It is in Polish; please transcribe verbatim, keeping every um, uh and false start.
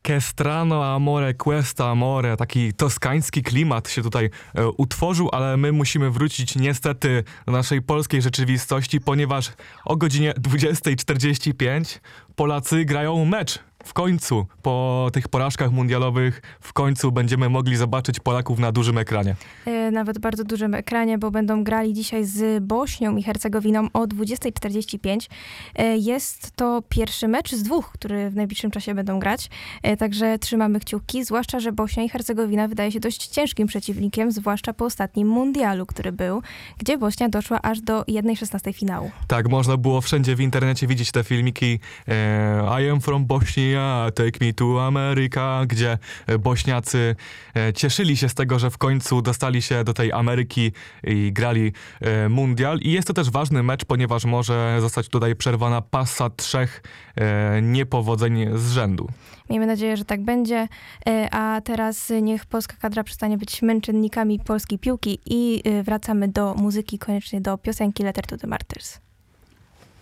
Che strano amore, questa amore. Taki toskański klimat się tutaj e, utworzył, ale my musimy wrócić niestety do naszej polskiej rzeczywistości, ponieważ o godzinie dwudziestej czterdzieści pięć Polacy grają mecz. W końcu, po tych porażkach mundialowych, w końcu będziemy mogli zobaczyć Polaków na dużym ekranie. E, nawet bardzo dużym ekranie, bo będą grali dzisiaj z Bośnią i Hercegowiną o dwudziestej czterdzieści pięć. E, jest to pierwszy mecz z dwóch, który w najbliższym czasie będą grać. E, także trzymamy kciuki, zwłaszcza, że Bośnia i Hercegowina wydaje się dość ciężkim przeciwnikiem, zwłaszcza po ostatnim mundialu, który był, gdzie Bośnia doszła aż do jednej szesnastej finału. Tak, można było wszędzie w internecie widzieć te filmiki e, I am from Bosnia, take me to America, gdzie Bośniacy e, cieszyli się z tego, że w końcu dostali się do tej Ameryki i grali e, mundial. I jest to też ważny mecz, ponieważ może zostać tutaj przerwana pasa trzech e, niepowodzeń z rzędu. Miejmy nadzieję, że tak będzie, e, a teraz niech polska kadra przestanie być męczennikami polskiej piłki i e, wracamy do muzyki, koniecznie do piosenki Letter to the Martyrs.